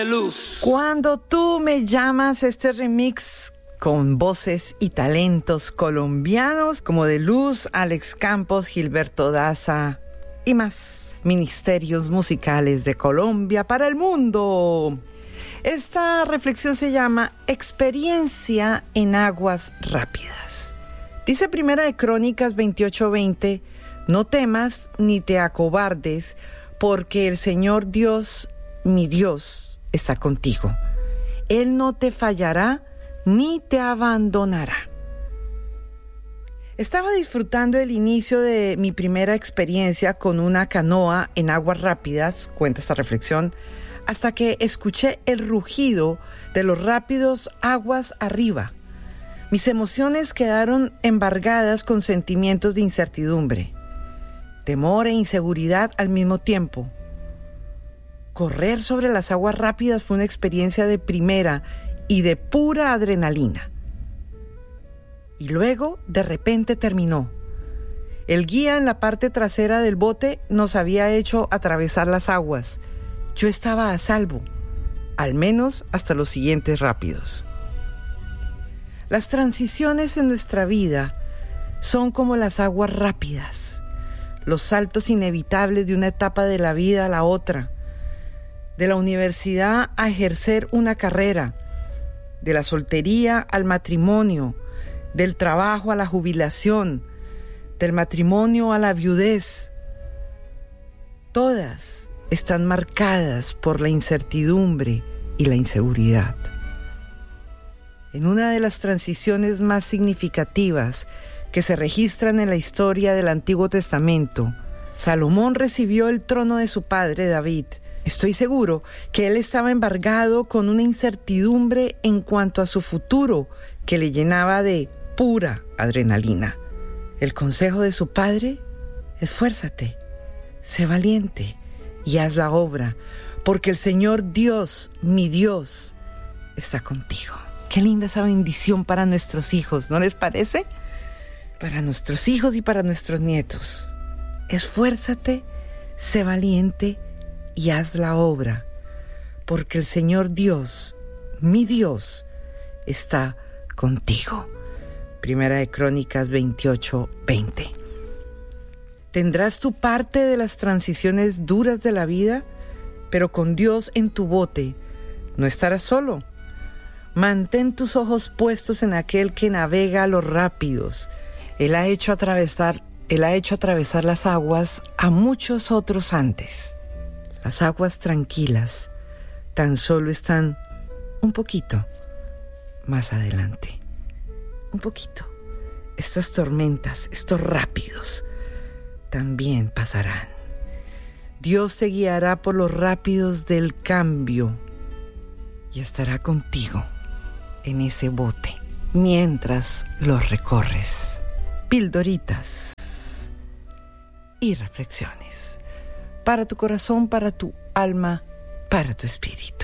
Luz. Cuando tú me llamas, este remix con voces y talentos colombianos como de Luz, Alex Campos, Gilberto Daza y más ministerios musicales de Colombia para el mundo. Esta reflexión se llama Experiencia en aguas rápidas. Dice Primera de Crónicas 28:20, no temas ni te acobardes, porque el Señor Dios, mi Dios, está contigo. Él no te fallará ni te abandonará. Estaba disfrutando el inicio de mi primera experiencia con una canoa en aguas rápidas, cuenta esta reflexión, hasta que escuché el rugido de los rápidos aguas arriba. Mis emociones quedaron embargadas con sentimientos de incertidumbre, temor e inseguridad al mismo tiempo. Correr sobre las aguas rápidas fue una experiencia de primera y de pura adrenalina. Y luego, de repente, terminó. El guía en la parte trasera del bote nos había hecho atravesar las aguas. Yo estaba a salvo, al menos hasta los siguientes rápidos. Las transiciones en nuestra vida son como las aguas rápidas, los saltos inevitables de una etapa de la vida a la otra, de la universidad a ejercer una carrera, de la soltería al matrimonio, del trabajo a la jubilación, del matrimonio a la viudez. Todas están marcadas por la incertidumbre y la inseguridad. En una de las transiciones más significativas que se registran en la historia del Antiguo Testamento, Salomón recibió el trono de su padre David. Estoy seguro que él estaba embargado con una incertidumbre en cuanto a su futuro que le llenaba de pura adrenalina. El consejo de su padre: esfuérzate, sé valiente y haz la obra, porque el Señor Dios, mi Dios, está contigo. Qué linda esa bendición para nuestros hijos, ¿no les parece? Para nuestros hijos y para nuestros nietos. Esfuérzate, sé valiente y haz la obra, porque el Señor Dios, mi Dios, está contigo. Primera de Crónicas 28:20. Tendrás tu parte de las transiciones duras de la vida, pero con Dios en tu bote no estarás solo. Mantén tus ojos puestos en aquel que navega a los rápidos. Él ha hecho atravesar las aguas a muchos otros antes. Las aguas tranquilas tan solo están un poquito más adelante. Un poquito. Estas tormentas, estos rápidos, también pasarán. Dios te guiará por los rápidos del cambio y estará contigo en ese bote mientras los recorres. Pildoritas y reflexiones para tu corazón, para tu alma, para tu espíritu.